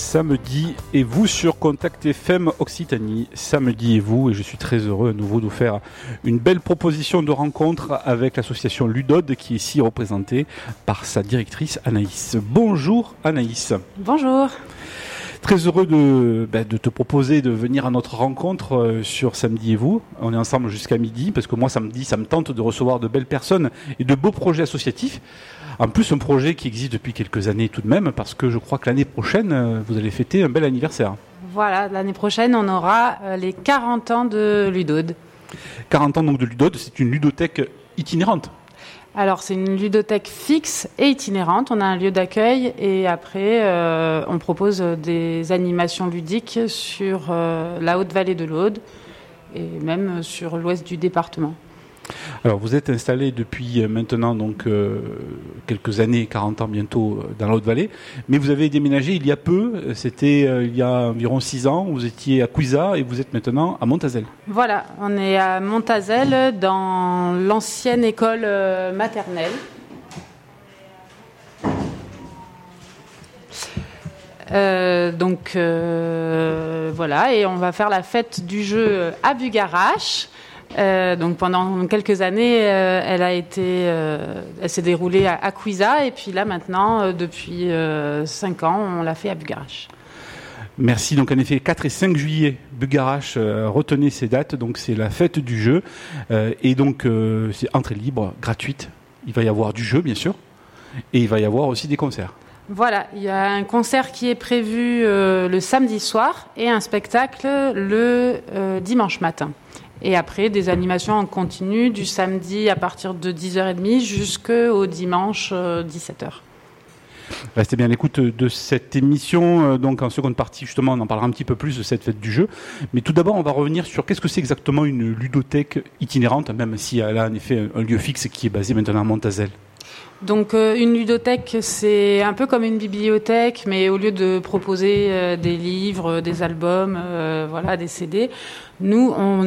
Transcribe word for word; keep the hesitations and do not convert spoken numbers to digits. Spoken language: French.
Samedi et vous sur Contact F M Occitanie. Samedi et vous, et je suis très heureux à nouveau de vous faire une belle proposition de rencontre avec l'association Ludode qui est ici représentée par sa directrice Anaïs. Bonjour Anaïs. Bonjour. Très heureux de, ben, de te proposer de venir à notre rencontre euh, sur Samedi et vous. On est ensemble jusqu'à midi parce que moi samedi ça me tente de recevoir de belles personnes et de beaux projets associatifs. En plus un projet qui existe depuis quelques années tout de même parce que je crois que l'année prochaine euh, vous allez fêter un bel anniversaire. Voilà, l'année prochaine on aura euh, les quarante ans de Ludode. quarante ans donc de Ludode, c'est une ludothèque itinérante. Alors c'est une ludothèque fixe et itinérante, on a un lieu d'accueil et après euh, on propose des animations ludiques sur euh, la Haute-Vallée de l'Aude et même sur l'ouest du département. Alors vous êtes installé depuis maintenant donc euh, quelques années, quarante ans bientôt dans la Haute-Vallée, mais vous avez déménagé il y a peu, c'était euh, il y a environ six ans, vous étiez à Cuisa et vous êtes maintenant à Montazel. Voilà, on est à Montazel dans l'ancienne école euh, maternelle. Euh, donc euh, voilà, et on va faire la fête du jeu à Bugarache. Euh, donc pendant quelques années, euh, elle a été, euh, elle s'est déroulée à, à Cuisa et puis là maintenant, euh, depuis euh, cinq ans, on l'a fait à Bugarache. Merci. Donc en effet, quatre et cinq juillet, Bugarache, euh, retenez ces dates. Donc c'est la fête du jeu euh, et donc euh, c'est entrée libre, gratuite. Il va y avoir du jeu bien sûr et il va y avoir aussi des concerts. Voilà, il y a un concert qui est prévu euh, le samedi soir et un spectacle le euh, dimanche matin. Et après, des animations en continu du samedi à partir de dix heures trente jusqu'au dimanche euh, dix-sept heures. Restez bien à l'écoute de cette émission. Donc en seconde partie, justement, on en parlera un petit peu plus de cette fête du jeu. Mais tout d'abord, on va revenir sur qu'est-ce que c'est exactement une ludothèque itinérante, même si elle a en effet un lieu fixe qui est basé maintenant à Montazel. Donc euh, une ludothèque, c'est un peu comme une bibliothèque, mais au lieu de proposer euh, des livres, des albums, euh, voilà, des C D, nous, on